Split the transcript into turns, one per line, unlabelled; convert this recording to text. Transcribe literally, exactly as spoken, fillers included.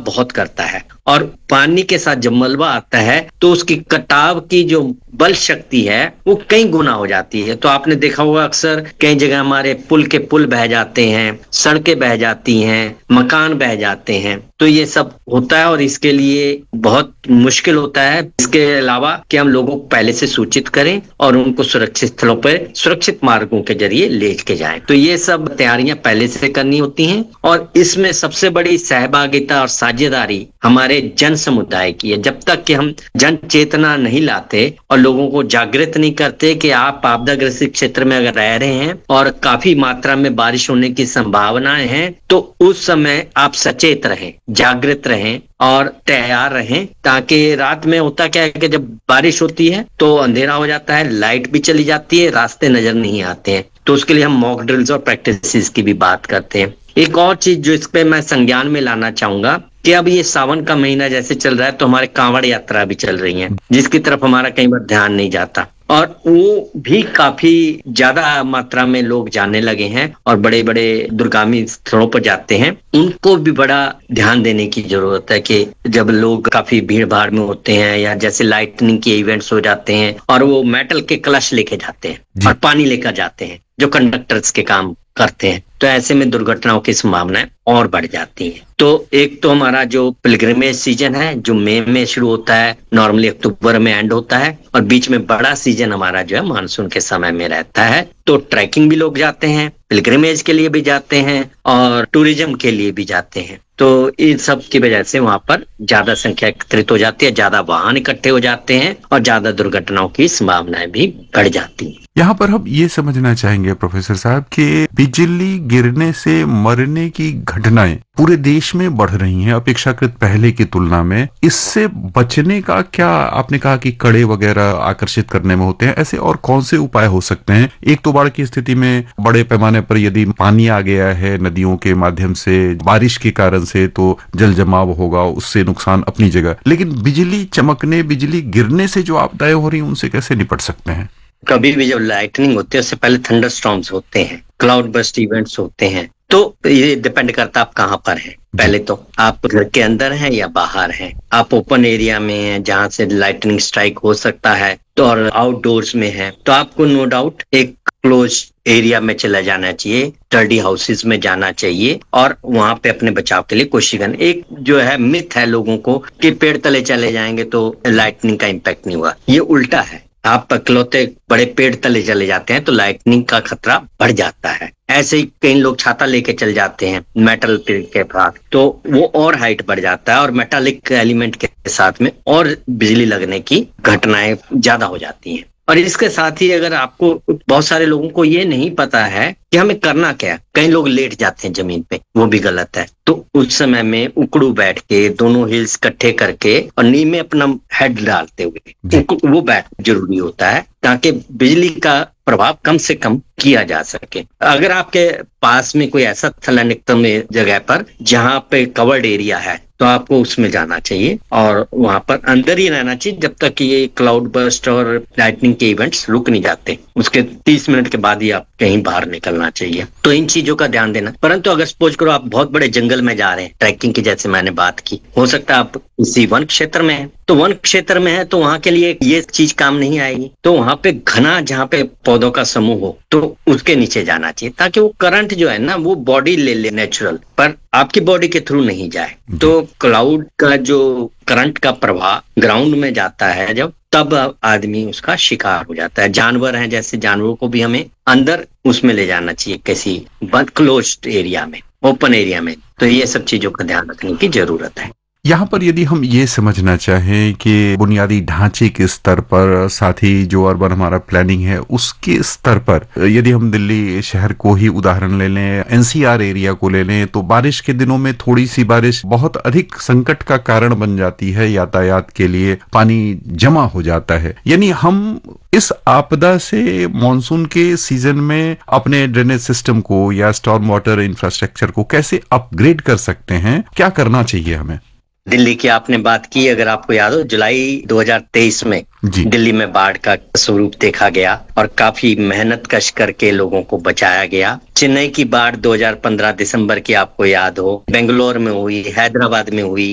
बहुत करता है और पानी के साथ जब मलबा आता है तो उसकी कटाव की जो बल शक्ति है वो कई गुना हो जाती है। तो आपने देखा होगा अक्सर कई जगह हमारे पुल के पुल बह जाते हैं, सड़कें बह जाती हैं, मकान बह जाते हैं। तो ये सब होता है और इसके लिए बहुत मुश्किल होता है। इसके अलावा कि हम लोगों को पहले से सूचित करें और उनको सुरक्षित स्थलों पर सुरक्षित मार्गों के जरिए ले के जाएं। तो ये सब तैयारियां पहले से करनी होती हैं और इसमें सबसे बड़ी सहभागिता और साझेदारी हमारे जन समुदाय की है। जब तक कि हम जन चेतना नहीं लाते और लोगों को जागृत नहीं करते कि आप आपदाग्रस्त क्षेत्र में अगर रह रहे हैं और काफी मात्रा में बारिश होने की संभावनाएं हैं, तो उस समय आप सचेत रहें, जागृत रहें और तैयार रहें। ताकि रात में होता क्या है कि जब बारिश होती है तो अंधेरा हो जाता है, लाइट भी चली जाती है, रास्ते नजर नहीं आते हैं। तो उसके लिए हम मॉक ड्रिल्स और प्रैक्टिसेस की भी बात करते हैं। एक और चीज जो इस पे मैं संज्ञान में लाना चाहूंगा कि अब ये सावन का महीना जैसे चल रहा है तो हमारे कांवड़ यात्रा भी चल रही है, जिसकी तरफ हमारा कई बार ध्यान नहीं जाता और वो भी काफी ज्यादा मात्रा में लोग जाने लगे हैं और बड़े बड़े दुर्गामी स्थलों पर जाते हैं। उनको भी बड़ा ध्यान देने की जरूरत है कि जब लोग काफी भीड़ भाड़ में होते हैं या जैसे लाइटनिंग के इवेंट्स हो जाते हैं और वो मेटल के कलश लेके जाते हैं और पानी लेकर जाते हैं जो कंडक्टर्स के काम करते हैं, तो ऐसे में दुर्घटनाओं की संभावनाएं और बढ़ जाती हैं। तो एक तो हमारा जो पिलग्रिमेज सीजन है जो मई में शुरू होता है, नॉर्मली अक्टूबर में एंड होता है और बीच में बड़ा सीजन हमारा जो है मानसून के समय में रहता है। तो ट्रैकिंग भी लोग जाते हैं, पिलग्रिमेज के लिए भी जाते हैं और टूरिज्म के लिए भी जाते हैं। तो इन सब की वजह से वहां पर ज्यादा संख्या एकत्रित हो जाती है, ज्यादा वाहन इकट्ठे हो जाते हैं और ज्यादा दुर्घटनाओं की संभावनाएं भी बढ़ जाती हैं।
यहाँ पर हम ये समझना चाहेंगे प्रोफेसर साहब कि बिजली गिरने से मरने की घटनाएं पूरे देश में बढ़ रही हैं अपेक्षाकृत पहले की तुलना में। इससे बचने का क्या, आपने कहा कि कड़े वगैरह आकर्षित करने में होते हैं, ऐसे और कौन से उपाय हो सकते हैं? एक तो बाढ़ की स्थिति में बड़े पैमाने पर यदि पानी आ गया है नदियों के माध्यम से बारिश के कारण से तो जल जमाव होगा, उससे नुकसान अपनी जगह, लेकिन बिजली चमकने बिजली गिरने से जो आपदाएं हो रही हैं उनसे कैसे निपट सकते हैं?
कभी भी जब लाइटनिंग होती है उससे पहले थंडर स्टॉर्म्स होते हैं, क्लाउड बर्स्ट इवेंट्स होते हैं। तो ये डिपेंड करता है आप कहाँ पर हैं। पहले तो आप घर के अंदर हैं या बाहर हैं, आप ओपन एरिया में हैं जहां से लाइटनिंग स्ट्राइक हो सकता है तो, और आउटडोर्स में है तो आपको नो डाउट एक क्लोज एरिया में चला जाना चाहिए, स्टडी हाउसेज में जाना चाहिए और वहां पे अपने बचाव के लिए कोशिश करनी। एक जो है मिथ है लोगों को कि पेड़ तले चले जाएंगे तो लाइटनिंग का इम्पैक्ट नहीं हुआ, ये उल्टा है। आप इकलौते बड़े पेड़ तले चले जाते हैं तो लाइटनिंग का खतरा बढ़ जाता है। ऐसे ही कई लोग छाता लेके चल जाते हैं मेटल पेड़ के पास तो वो और हाइट बढ़ जाता है और मेटालिक एलिमेंट के साथ में और बिजली लगने की घटनाएं ज्यादा हो जाती हैं। और इसके साथ ही अगर आपको, बहुत सारे लोगों को ये नहीं पता है कि हमें करना क्या है, कई लोग लेट जाते हैं जमीन पे, वो भी गलत है। तो उस समय में उकड़ू बैठ के दोनों हिल्स इकट्ठे करके और नी में अपना हेड डालते हुए वो बैठ जरूरी होता है ताकि बिजली का प्रभाव कम से कम किया जा सके। अगर आपके पास में कोई ऐसा स्थल है निकटतम जगह पर जहां पे कवर्ड एरिया है तो आपको उसमें जाना चाहिए और वहां पर अंदर ही रहना चाहिए जब तक कि ये क्लाउड बर्स्ट और लाइटनिंग के इवेंट्स रुक नहीं जाते। उसके तीस मिनट के बाद ही आप कहीं बाहर निकलना चाहिए। तो इन चीजों का ध्यान देना। परंतु अगर सपोज करो आप बहुत बड़े जंगल में जा रहे हैं, ट्रैकिंग की जैसे मैंने बात की, हो सकता है आप इसी वन क्षेत्र में है तो वन क्षेत्र में है तो वहां के लिए ये चीज काम नहीं आएगी। तो वहां पे घना जहाँ पे पौधों का समूह हो तो उसके नीचे जाना चाहिए ताकि वो करंट जो है ना वो बॉडी ले ले नेचुरल, पर आपकी बॉडी के थ्रू नहीं जाए। तो क्लाउड का जो करंट का प्रवाह ग्राउंड में जाता है जब, तब आदमी उसका शिकार हो जाता है। जानवर हैं जैसे, जानवरों को भी हमें अंदर उसमें ले जाना चाहिए किसी बंद क्लोज्ड एरिया में, ओपन एरिया में। तो ये सब चीजों का ध्यान रखने की जरूरत है।
यहाँ पर यदि हम ये समझना चाहें कि बुनियादी ढांचे के स्तर पर, साथ ही जो अर्बन हमारा प्लानिंग है उसके स्तर पर, यदि हम दिल्ली शहर को ही उदाहरण ले लें, एनसीआर एरिया को ले लें, तो बारिश के दिनों में थोड़ी सी बारिश बहुत अधिक संकट का कारण बन जाती है। यातायात के लिए पानी जमा हो जाता है। यानी हम इस आपदा से मॉनसून के सीजन में अपने ड्रेनेज सिस्टम को या स्टॉर्म वाटर इंफ्रास्ट्रक्चर को कैसे अपग्रेड कर सकते हैं? क्या करना चाहिए हमें?
दिल्ली की आपने बात की, अगर आपको याद हो जुलाई दो हज़ार तेईस में दिल्ली में बाढ़ का स्वरूप देखा गया और काफी मेहनत कश करके लोगों को बचाया गया। चेन्नई की बाढ़ दो हज़ार पंद्रह दिसंबर की आपको याद हो, बेंगलोर में हुई, हैदराबाद में हुई,